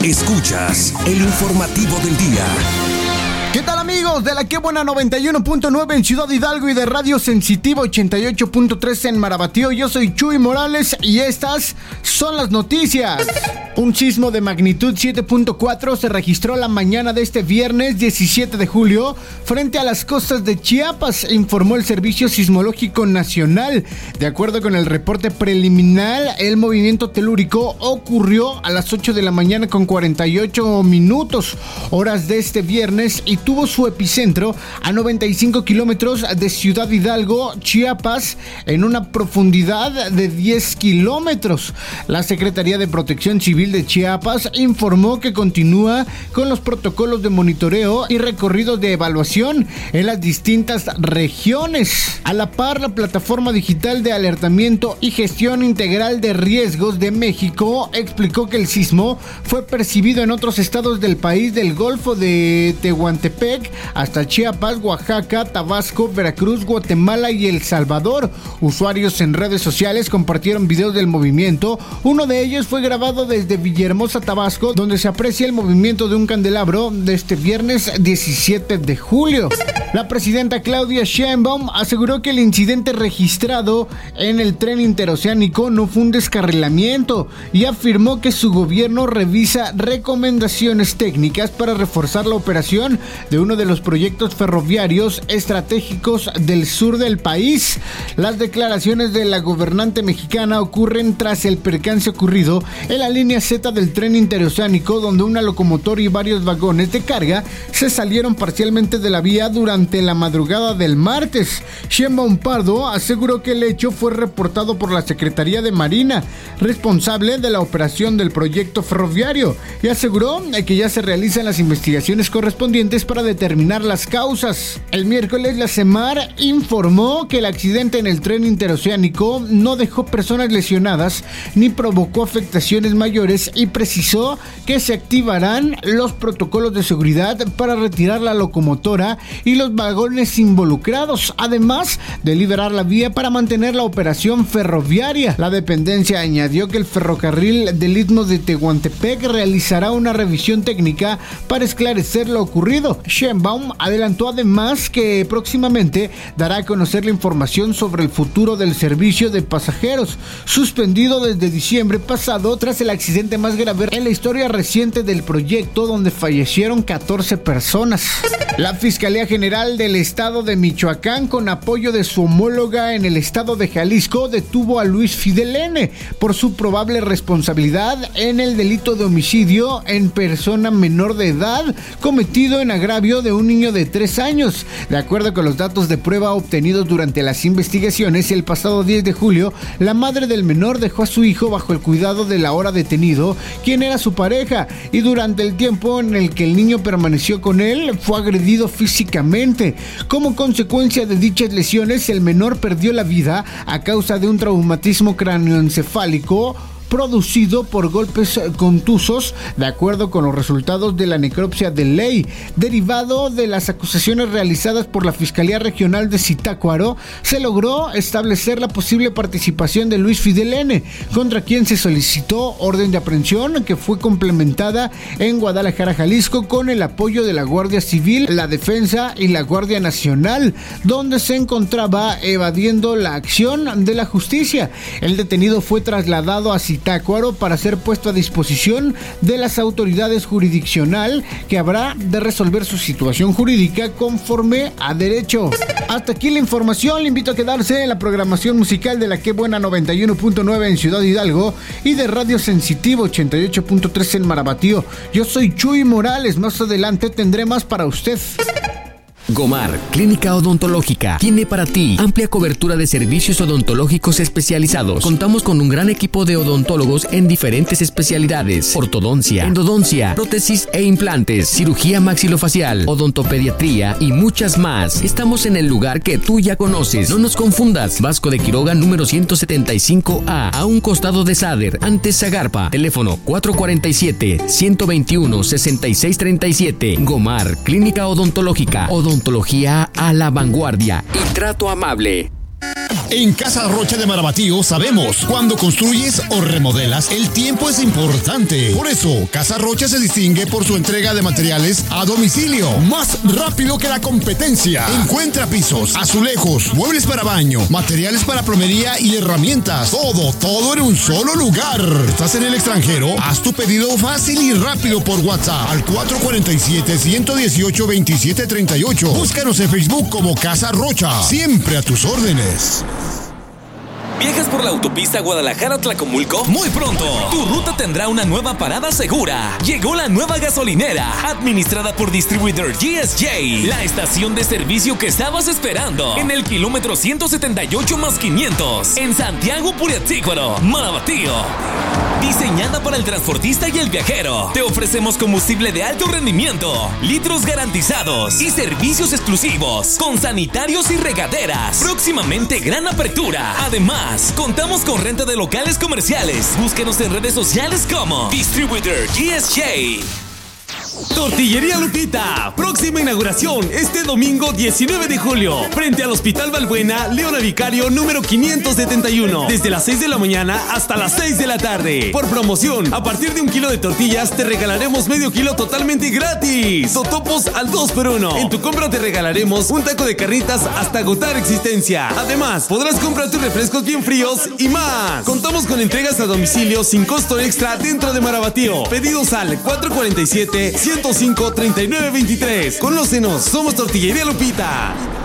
Escuchas el informativo del día. ¿Qué tal, amigos de la Qué Buena 91.9 en Ciudad Hidalgo y de Radio Sensitivo 88.3 en Marabatío? Yo soy Chuy Morales y estas son las noticias. Un sismo de magnitud 7.4 se registró la mañana de este viernes 17 de julio frente a las costas de Chiapas, informó el Servicio Sismológico Nacional. De acuerdo con el reporte preliminar, el movimiento telúrico ocurrió a las 8 de la mañana con 48 minutos, horas de este viernes, y tuvo su epicentro a 95 kilómetros de Ciudad Hidalgo, Chiapas, en una profundidad de 10 kilómetros. La Secretaría de Protección Civil de Chiapas informó que continúa con los protocolos de monitoreo y recorridos de evaluación en las distintas regiones. A la par, la Plataforma Digital de Alertamiento y Gestión Integral de Riesgos de México explicó que el sismo fue percibido en otros estados del país del Golfo de Tehuantepec hasta Chiapas, Oaxaca, Tabasco, Veracruz, Guatemala y El Salvador. Usuarios en redes sociales compartieron videos del movimiento. Uno de ellos fue grabado desde Villahermosa, Tabasco, donde se aprecia el movimiento de un candelabro de este viernes 17 de julio. La presidenta Claudia Sheinbaum aseguró que el incidente registrado en el tren interoceánico no fue un descarrilamiento y afirmó que su gobierno revisa recomendaciones técnicas para reforzar la operación de uno de los proyectos ferroviarios estratégicos del sur del país. Las declaraciones de la gobernante mexicana ocurren tras el percance ocurrido en la línea Z del tren interoceánico, donde una locomotora y varios vagones de carga se salieron parcialmente de la vía durante la madrugada del martes. Sheinbaum Pardo aseguró que el hecho fue reportado por la Secretaría de Marina, responsable de la operación del proyecto ferroviario, y aseguró que ya se realizan las investigaciones correspondientes para determinar las causas. El miércoles, la SEMAR informó que el accidente en el tren interoceánico no dejó personas lesionadas ni provocó afectaciones mayores y precisó que se activarán los protocolos de seguridad para retirar la locomotora y los vagones involucrados, además de liberar la vía para mantener la operación ferroviaria. La dependencia añadió que el ferrocarril del Istmo de Tehuantepec realizará una revisión técnica para esclarecer lo ocurrido. Sheinbaum adelantó además que próximamente dará a conocer la información sobre el futuro del servicio de pasajeros, suspendido desde diciembre pasado tras el accidente más grave en la historia reciente del proyecto, donde fallecieron 14 personas. La Fiscalía General del Estado de Michoacán, con apoyo de su homóloga en el estado de Jalisco, detuvo a Luis Fidel N. por su probable responsabilidad en el delito de homicidio en persona menor de edad cometido en agravio de un niño de 3 años. De acuerdo con los datos de prueba obtenidos durante las investigaciones, el pasado 10 de julio, la madre del menor dejó a su hijo bajo el cuidado del ahora detenido, quien era su pareja, y durante el tiempo en el que el niño permaneció con él, fue agredido físicamente. Como consecuencia de dichas lesiones, el menor perdió la vida a causa de un traumatismo cráneoencefálico producido por golpes contusos, de acuerdo con los resultados de la necropsia de ley. Derivado de las acusaciones realizadas por la Fiscalía Regional de Zitácuaro, se logró establecer la posible participación de Luis Fidel N., contra quien se solicitó orden de aprehensión, que fue complementada en Guadalajara, Jalisco, con el apoyo de la Guardia Civil, la Defensa y la Guardia Nacional, donde se encontraba evadiendo la acción de la justicia. El detenido fue trasladado a Zitácuaro para ser puesto a disposición de las autoridades jurisdiccional, que habrá de resolver su situación jurídica conforme a derecho. Hasta aquí la información. Le invito a quedarse en la programación musical de la Qué Buena 91.9 en Ciudad Hidalgo y de Radio Sensitivo 88.3 en Marabatío. Yo soy Chuy Morales. Más adelante tendré más para usted. Gomar, Clínica Odontológica, tiene para ti amplia cobertura de servicios odontológicos especializados. Contamos con un gran equipo de odontólogos en diferentes especialidades: ortodoncia, endodoncia, prótesis e implantes, cirugía maxilofacial, odontopediatría y muchas más. Estamos en el lugar que tú ya conoces. No nos confundas. Vasco de Quiroga, número 175A, a un costado de Sader, antes Zagarpa. Teléfono 447-121-6637. Gomar, Clínica Odontológica. Odontología a la vanguardia y trato amable. En Casa Rocha de Marabatío sabemos, cuando construyes o remodelas, el tiempo es importante. Por eso, Casa Rocha se distingue por su entrega de materiales a domicilio, más rápido que la competencia. Encuentra pisos, azulejos, muebles para baño, materiales para plomería y herramientas. Todo en un solo lugar. ¿Estás en el extranjero? Haz tu pedido fácil y rápido por WhatsApp al 447-118-2738. Búscanos en Facebook como Casa Rocha. Siempre a tus órdenes. ¿Viajas por la autopista Guadalajara-Tlacomulco? Muy pronto, tu ruta tendrá una nueva parada segura. Llegó la nueva gasolinera, administrada por Distribuidor GSJ. La estación de servicio que estabas esperando. En el kilómetro 178 más 500. En Santiago Puriatícuaro, Marabatío. Diseñada para el transportista y el viajero. Te ofrecemos combustible de alto rendimiento, litros garantizados y servicios exclusivos con sanitarios y regaderas. Próximamente gran apertura. Además, contamos con renta de locales comerciales. Búsquenos en redes sociales como Distribuidor GSJ. Tortillería Lupita, próxima inauguración este domingo 19 de julio, frente al Hospital Balbuena, Leona Vicario número 571, desde las 6 de la mañana hasta las 6 de la tarde. Por promoción, a partir de 1 kilo de tortillas te regalaremos medio kilo totalmente gratis. Totopos al 2x1. En tu compra te regalaremos un taco de carnitas hasta agotar existencia. Además, podrás comprar tus refrescos bien fríos y más. Contamos con entregas a domicilio sin costo extra dentro de Marabatío. Pedidos al 447-105-3923. Conócenos, somos Tortillería Lupita.